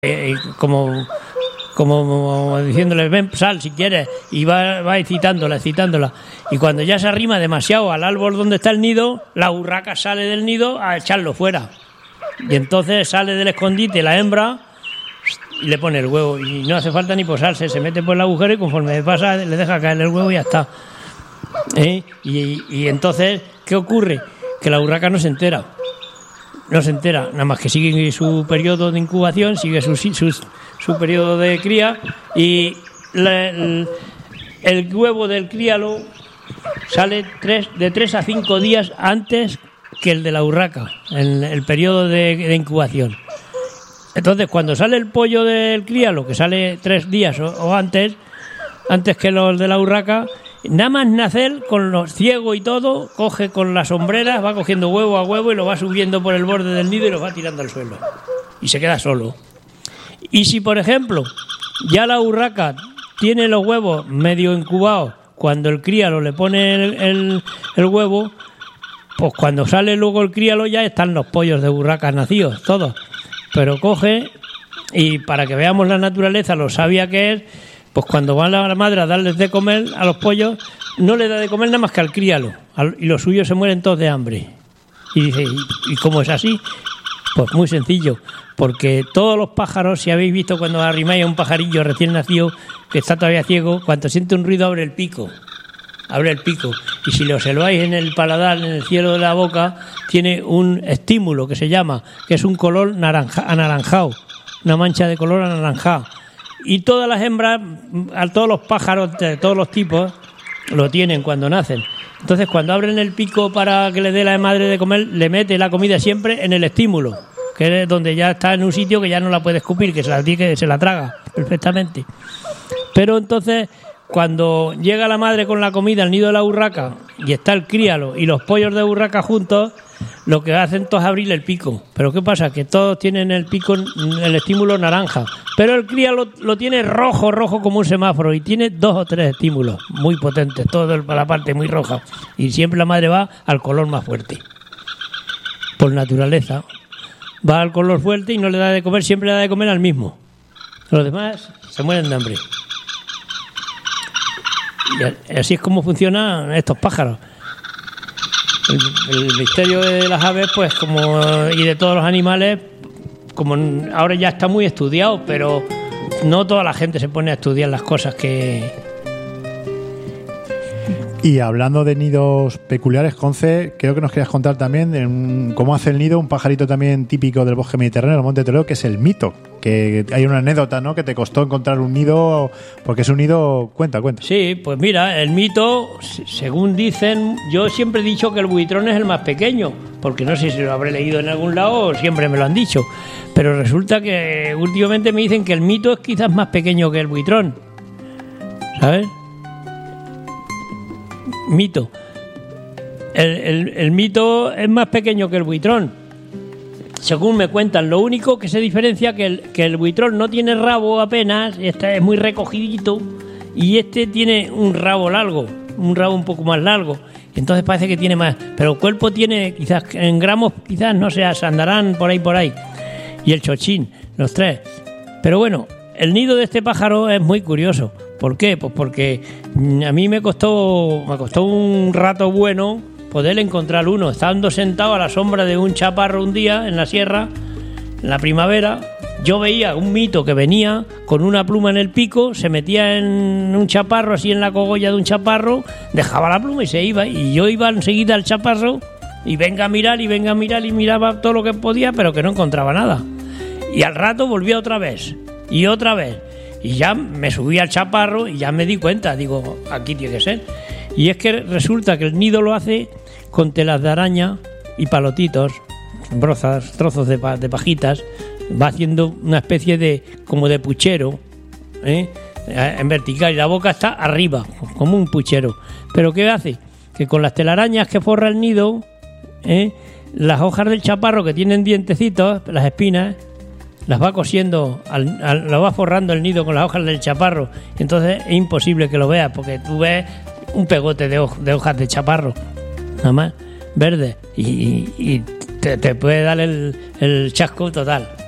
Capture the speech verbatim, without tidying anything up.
eh, como, como diciéndole, ven, sal si quieres, y va, va excitándola, excitándola. Y cuando ya se arrima demasiado al árbol donde está el nido, la urraca sale del nido a echarlo fuera. Y entonces sale del escondite la hembra y le pone el huevo. Y no hace falta ni posarse, se mete por el agujero y conforme pasa le deja caer el huevo y ya está. ¿Eh? Y, y entonces, ¿qué ocurre? Que la urraca no se entera. No se entera, nada más que sigue su periodo de incubación, sigue su, su, su periodo de cría y la, el, el huevo del críalo sale tres, de tres a cinco días antes que el de la urraca, el, el periodo de, de incubación. Entonces, cuando sale el pollo del críalo, que sale tres días o, o antes, antes que los de la urraca, nada más nacer, con los ciegos y todo, coge con las sombreras, va cogiendo huevo a huevo y lo va subiendo por el borde del nido y lo va tirando al suelo. Y se queda solo. Y si, por ejemplo, ya la urraca tiene los huevos medio incubados, cuando el críalo le pone el, el, el huevo, pues cuando sale luego el críalo ya están los pollos de urracas nacidos, todos. Pero coge, y para que veamos la naturaleza, lo sabia que es, pues cuando va la madre a darles de comer a los pollos, no le da de comer nada más que al críalo, y los suyos se mueren todos de hambre. Y dice, ¿y cómo es así? Pues muy sencillo, porque todos los pájaros, si habéis visto cuando arrimáis a un pajarillo recién nacido, que está todavía ciego, cuando siente un ruido abre el pico, abre el pico, y si lo observáis en el paladar, en el cielo de la boca, tiene un estímulo que se llama, que es un color naranja, anaranjado, una mancha de color anaranjado. Y todas las hembras, a todos los pájaros de todos los tipos, lo tienen cuando nacen. Entonces, cuando abren el pico para que le dé la madre de comer, le mete la comida siempre en el estímulo, que es donde ya está en un sitio que ya no la puede escupir, que se la, que se la traga perfectamente. Pero entonces, cuando llega la madre con la comida al nido de la urraca y está el críalo y los pollos de urraca juntos, lo que hacen todos es abrir el pico. Pero ¿qué pasa? Que todos tienen el pico, el estímulo naranja, pero el cría lo, lo tiene rojo, rojo como un semáforo, y tiene dos o tres estímulos muy potentes, toda la parte muy roja, y siempre la madre va al color más fuerte. Por naturaleza va al color fuerte y no le da de comer, siempre le da de comer al mismo. Los demás se mueren de hambre. Y así es como funcionan estos pájaros. El, el misterio de las aves, pues, como y de todos los animales, como ahora ya está muy estudiado, pero no toda la gente se pone a estudiar las cosas que... Y hablando de nidos peculiares, Conce, creo que nos querías contar también de un, cómo hace el nido un pajarito también típico del bosque mediterráneo, del Monte Toledo, que es el mito. Que hay una anécdota, ¿no?, que te costó encontrar un nido, porque es un nido... Cuenta, cuenta. Sí, pues mira, el mito, según dicen, yo siempre he dicho que el buitrón es el más pequeño, porque no sé si lo habré leído en algún lado o siempre me lo han dicho, pero resulta que últimamente me dicen que el mito es quizás más pequeño que el buitrón, ¿sabes? Mito. El, el, el mito es más pequeño que el buitrón, según me cuentan. Lo único que se diferencia que el que el buitrón no tiene rabo apenas, este es muy recogidito, y este tiene un rabo largo, un rabo un poco más largo, entonces parece que tiene más, pero el cuerpo tiene, quizás en gramos, quizás no sé, se andarán por ahí por ahí, y el chochín, los tres. Pero bueno, el nido de este pájaro es muy curioso. ¿Por qué? Pues porque a mí me costó me costó un rato bueno poder encontrar uno, estando sentado a la sombra de un chaparro un día en la sierra, en la primavera. Yo veía un mito que venía con una pluma en el pico, se metía en un chaparro, así en la cogolla de un chaparro, dejaba la pluma y se iba, y yo iba enseguida al chaparro y venga a mirar y venga a mirar y miraba todo lo que podía, pero que no encontraba nada. Y al rato volvía otra vez y otra vez, y ya me subí al chaparro y ya me di cuenta, digo, aquí tiene que ser. Y es que resulta que el nido lo hace con telas de araña y palotitos, brozas, trozos de, pa, de pajitas. Va haciendo una especie de, como de puchero, ¿eh?, en vertical, y la boca está arriba, como un puchero. Pero ¿qué hace? Que con las telarañas que forra el nido, ¿eh?, las hojas del chaparro que tienen dientecitos, las espinas, las va cosiendo, al, al, lo va forrando el nido con las hojas del chaparro. Entonces es imposible que lo veas, porque tú ves un pegote de, ho- de hojas de chaparro, nada más, verde, y, y, y te, te puede dar el, el chasco total.